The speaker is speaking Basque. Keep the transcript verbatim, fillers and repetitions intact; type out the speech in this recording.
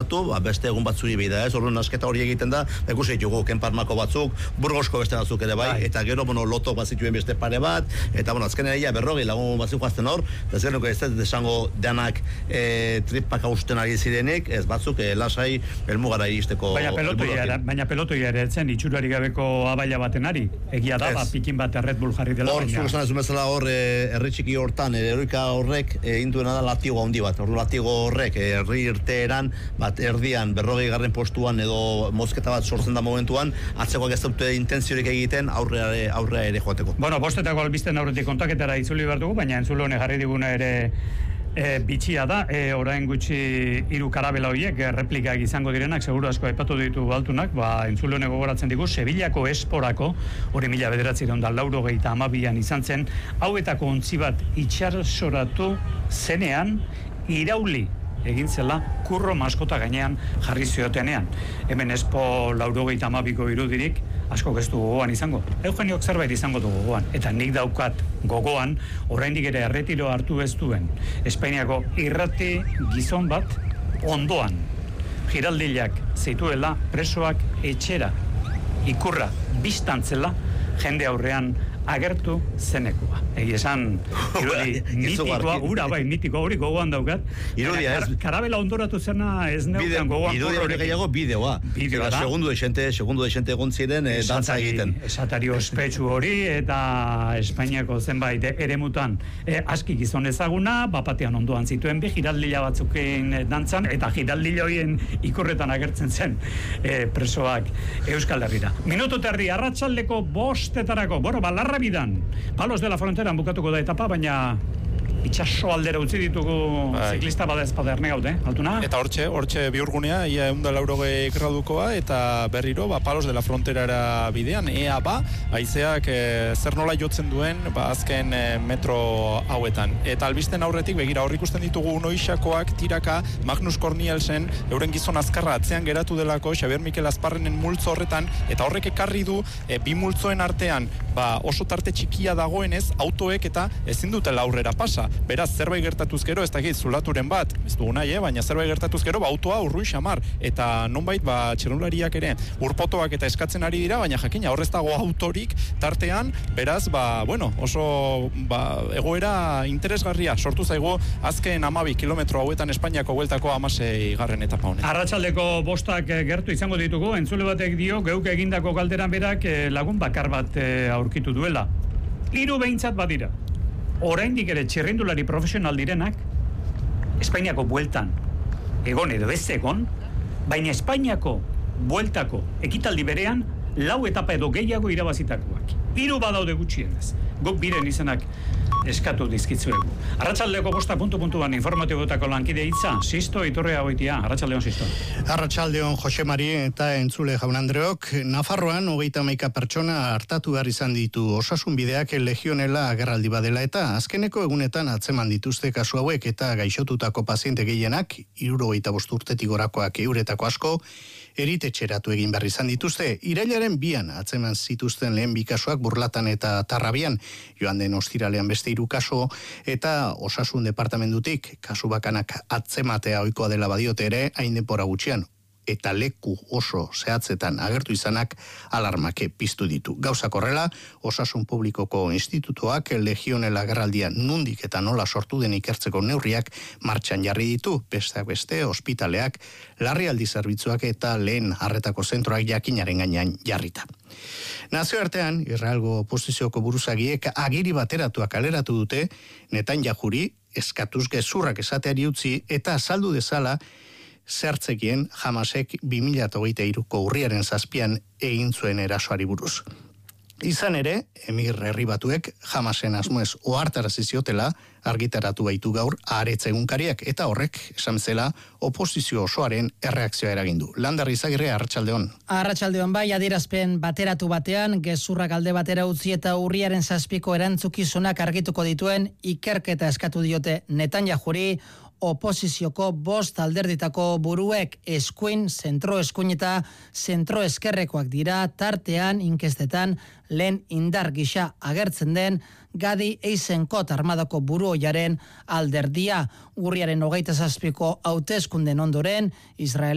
sartu, ba, beste egun batzuri bida, ez? Orduan nasketa hori egiten da, ikusi ditugu Kenparmako batzuk, Burgosko beste batzuk ere bai, eta gero bueno, lotok bazituen beste pare bat, eta bueno, azkenean ia berrogei lagun batzuk joazten hor, eta zer nuko ez ez desango denak e, tripak hausten ari zirenik, ez batzuk e, lasai helmugara iristeko. Baina pelotoia, baina pelotoia ere etzen itxurari gabeko abaila baten ari, egia da, ba, pikin bat Red Bull jarri dela. Hor, zuk esan ez bezala hor, herri txiki hortan, eroika horrek, egin duena da latigo handi bat, hor latigo horrek, herri irteeran, bat erdian, berrogei garren postuan edo mozketa bat sortzen da momentuan, atzekoak ez dute intenziorik egiten aurrea, aurrea ere joateko. Bueno, bostetako albisten aurretik kontaketara itzuli behar dugu, baina entzule honek jarri diguna ere e, bitxia da, e, orain gutxi hiru karabela horiek, e, replikak izango direnak, seguru asko aipatu ditu altunak, ba, entzule honek gogoratzen digu, Sevillako Esporako, hori mila bederatziehun eta laurogeita hamabian izan zen, hauetako ontzi bat itxarsoratu zenean, irauli egin zela kurro maskota gainean jarri ziotenean. Hemen Espo laurogeita hamabiko irudirik asko ez du gogoan izango. Eugeniok zerbait izango du gogoan. Eta nik daukat gogoan, oraindik ere erretiro hartu ez duen Espainiako irrati gizon bat ondoan. Giraldilak zituela presoak etxera ikurra bistantzela jende aurrean agertu zenekoa. Egi esan, irudi mitikoa, ura bai, mitikoa hori gogoan daukat. Irudia ez. Karabela ondoratu zena ez neukan gogoan. Irudia hori gehiago bideoa. Bideoa da. Segundu desente, segundu desente egon ziren e, dantza egiten. Esatari ospetsu hori eta Espainiako zenbait eremutan e, aski gizon ezaguna, bapatean ondoan zituen bi, giraldila batzukin dantzan, eta giraldila horien ikurretan agertzen zen e, presoak Euskal Herrira. Minutu terdi, arratsaldeko bostetarako, boro, balarra bidan, Palos de la Fronteran bukatuko da etapa, baina itxaso aldera utzi ditugu ziklista bada ezpaderne gaude, altuna? Eta hortxe, hortxe biurgunea, ia egun da laurogei gradukoa, eta berriro, ba, Palos de la Fronterara bidean, ea ba, haizeak e, zer nola jotzen duen, ba, azken e, metro hauetan. Eta albisten aurretik, begira, hor ikusten ditugu Unoixakoak tiraka, Magnus Cornielsen, euren gizon azkarra atzean geratu delako, Xabier Mikel Azparrenen multzo horretan, eta horrek ekarri du, e, bi multzoen artean, ba, oso tarte txikia dagoenez, autoek eta ezin dutela aurrera pasa. Beraz, zerbait gertatuz gero, ez dakit zulaturen bat, ez dugu nahi, eh? Baina zerbait gertatuz gero, ba, autoa urrun xamar, eta nonbait, ba, txirrulariak ere, urpotoak eta eskatzen ari dira, baina jakina, horrez dago autorik tartean, beraz, ba, bueno, oso, ba, egoera interesgarria, sortu zaigu, azken hamabi kilometro hauetan Espainiako bueltako hamasei garren etapa honetan. Arratsaldeko bostak gertu izango ditugu, entzule batek dio, geuk egindako galderan berak lagun bakar bat aurkitu duela. Hiru behintzat badira. Oraindik ere txirrindulari profesional direnak Espainiako bueltan egon edo ez egon, baina Espainiako bueltako ekitaldi berean lau etapa edo gehiago irabazitakoak. Hiru badaude gutxienez. Guk biren izenak eskatu dizkitzuegu. Arratsaldeko bosta puntu puntuan informatibotako lankide hitza, Sisto Iturria Goitia. Arratsaldeon, Sisto. Arratsaldeon, Jose Mari eta entzule jaun Andreok. Nafarroan hogeita hamaika pertsona hartatu behar izan ditu osasun bideak legionela agerraldi badela eta azkeneko egunetan atzeman dituzte kasu hauek eta gaixotutako paziente gehienak, hirurogeita bost urtetik gorakoak euretako asko, eritetxeratu egin behar izan dituzte. Irailaren bian atzeman zituzten lehen bi kasuak Burlatan eta Tarrabian, joan den ostiralean beste hiru kasu, eta osasun departamentutik kasu bakanak atzematea ohikoa dela badiote ere, hain denbora gutxian, eta leku oso zehatzetan agertu izanak alarmake piztu ditu. Gauzak horrela, osasun publikoko institutuak legionela agerraldia nundik eta nola sortu den ikertzeko neurriak martxan jarri ditu, besteak beste, ospitaleak, larrialdi zerbitzuak eta lehen arretako zentroak jakinaren gainean jarrita. Nazioartean, Israelgo oposizioko buruzagiek agiri bateratuak aleratu dute, Netanyahuri eskatuz gezurrak esateari utzi eta azaldu dezala zertzekien Hamasek bi mila hogeita hiruko urriaren zazpian egin zuen erasoari buruz. Izan ere, emir herri batuek Hamasen asmoez ohartarazi ziotela argitaratu baitu gaur Haaretz egunkariak eta horrek, esan bezala, oposizio osoaren erreakzioa eragindu. Landarri Izagirre, arratsaldeon. Arratsaldeon bai, adierazpen bateratu batean, gezurrak alde batera utzi eta urriaren zazpiko erantzukizunak argituko dituen ikerketa eskatu diote Netanyahuri, oposizioko bost alderditako buruek eskuin, zentro eskuin eta zentro eskerrekoak dira, tartean inkestetan lehen indar gisa agertzen den Gadi Eisenkot armadako buru oiaren alderdia. Urriaren hogeita zazpiko hauteskunden ondoren, Israel